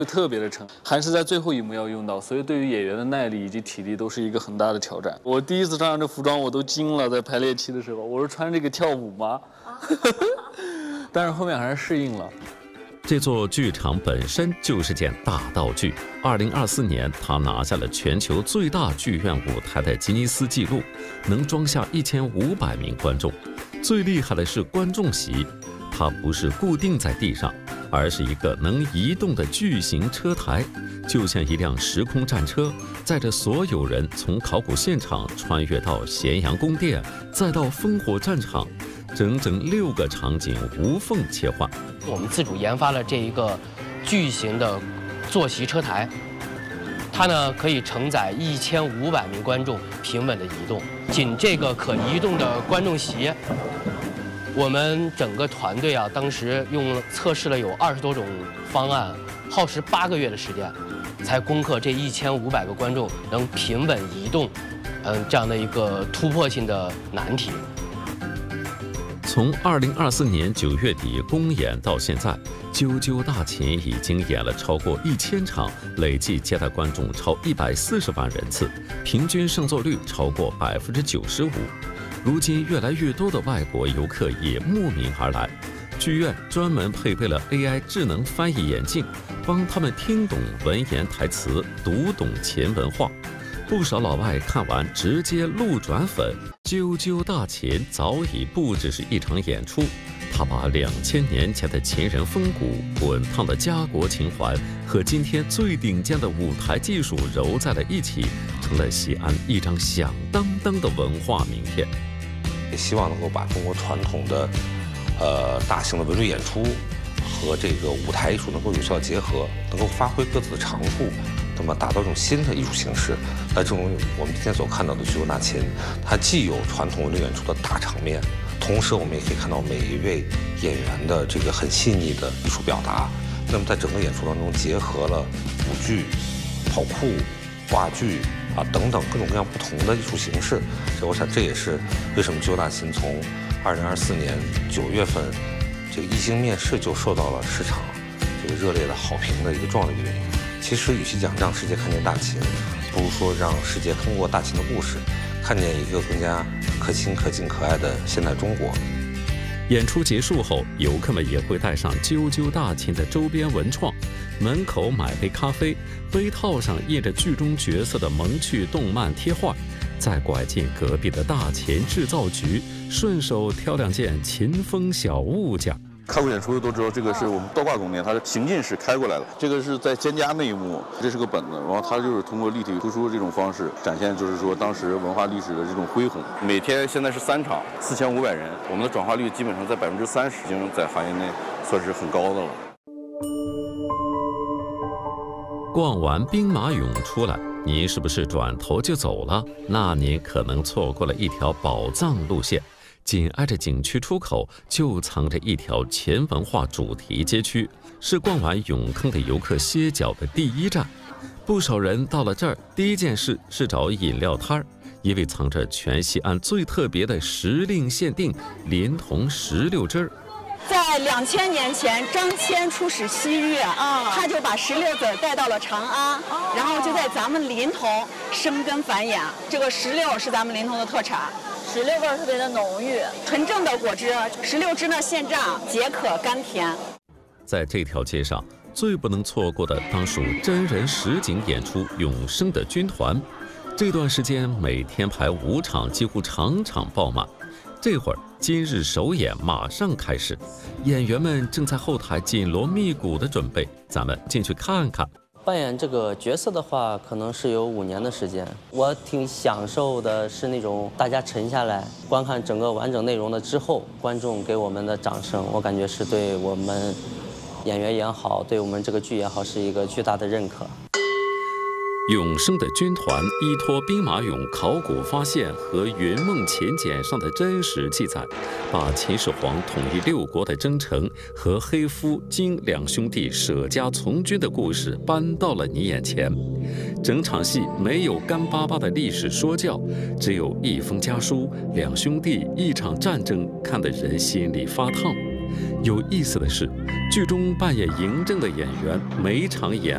特别的沉，还是在最后一幕要用到，所以对于演员的耐力以及体力都是一个很大的挑战。我第一次穿上这服装，我都惊了，在排练期的时候，我说穿这个跳舞吗？但是后面还是适应了。 这座剧场本身就是件大道具。2024年，它拿下了全球最大剧院舞台的吉尼斯纪录，能装下1500名观众。最厉害的是观众席，它不是固定在地上，而是一个能移动的巨型车台，就像一辆时空战车，载着所有人从考古现场穿越到咸阳宫殿，再到烽火战场，整整6个场景无缝切换。 我们自主研发了这一个巨型的坐席车台，它呢可以承载1500名观众平稳的移动。仅这个可移动的观众席，我们整个团队啊，当时测试了有20多种方案，耗时8个月的时间，才攻克这1500个观众能平稳移动，这样的一个突破性的难题。 从2024年9月底公演到现在，啾啾大秦已经演了超过1000场，累计接待观众超140万人次，平均上座率超过95%。如今，越来越多的外国游客也慕名而来。剧院专门配备了 AI 智能翻译眼镜，帮他们听懂文言台词，读懂秦文化。不少老外看完直接路转粉。啾啾大秦早已不只是一场演出，他把2000年前的秦人风骨、滚烫的家国情怀和今天最顶尖的舞台技术揉在了一起，成了西安一张响当当的文化名片。 也希望能够把中国传统的大型的文旅演出和这个舞台艺术能够有效结合，能够发挥各自的长处，那么打造一种新的艺术形式。那正如我们今天所看到的啾啾大秦，它既有传统文旅演出的大场面，同时我们也可以看到每一位演员的这个很细腻的艺术表达。那么在整个演出当中结合了舞剧、跑酷、话剧等等各种各样不同的艺术形式。所以我想这也是为什么啾啾大秦从2024年9月份这个一经面世就受到了市场这个热烈的好评的一个重要的原因。其实与其讲让世界看见大秦，不如说让世界通过大秦的故事，看见一个更加可亲、可敬、可爱的现代中国。 演出结束后，游客们也会带上啾啾大秦的周边文创，门口买杯咖啡，杯套上印着剧中角色的萌趣动漫贴画，再拐进隔壁的大秦制造局，顺手挑2件秦风小物件。 看过演出的都知道，这个是我们倒挂宫殿，它是行进式开过来的。这个是在蒹葭那一幕，这是个本子，然后它就是通过立体突出这种方式展现，就是说当时文化历史的这种恢宏。每天现在是3场，4500人，我们的转化率基本上在30%，已经在行业内算是很高的了。 逛完兵马俑出来，您是不是转头就走了？那您可能错过了一条宝藏路线。紧挨着景区出口就藏着一条秦文化主题街区，是逛完俑坑的游客歇脚的第一站。不少人到了这儿，第一件事是找饮料摊儿，因为藏着全西安最特别的时令限定临潼16汁儿。 在2000年前，张骞出使西域他就把16子带到了长安，然后就在咱们临潼生根繁衍。这个16是咱们临潼的特产。 16味儿特别的浓郁， 纯正的果汁，16汁呢现榨，解渴甘甜。 在这条街上，最不能错过的当属真人实景演出《永生的军团》。这段时间每天排5场，几乎场场爆满。这会儿今日首演马上开始，演员们正在后台紧锣密鼓的准备，咱们进去看看。 扮演这个角色的话，可能是有5年的时间。我挺享受的是那种大家沉下来观看整个完整内容的之后，观众给我们的掌声，我感觉是对我们演员也好，对我们这个剧也好，是一个巨大的认可。 永生的军团依托兵马俑考古发现和云梦秦简上的真实记载，把秦始皇统一6国的征程和黑夫、金2兄弟舍家从军的故事搬到了你眼前。整场戏没有干巴巴的历史说教，只有一封家书、2兄弟、一场战争，看得人心里发烫。有意思的是，剧中扮演嬴政的演员每场演